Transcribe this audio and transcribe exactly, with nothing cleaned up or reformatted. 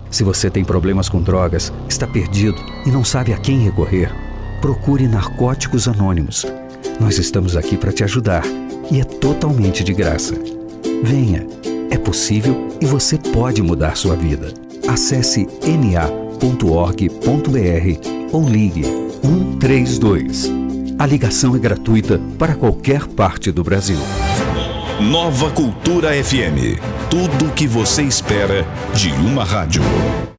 Se você tem problemas com drogas, está perdido e não sabe a quem recorrer, procure Narcóticos Anônimos. Nós estamos aqui para te ajudar e é totalmente de graça. Venha, é possível e você pode mudar sua vida. Acesse n a ponto org ponto b r ou ligue um três dois. A ligação é gratuita para qualquer parte do Brasil. Nova Cultura F M. Tudo o que você espera de uma rádio.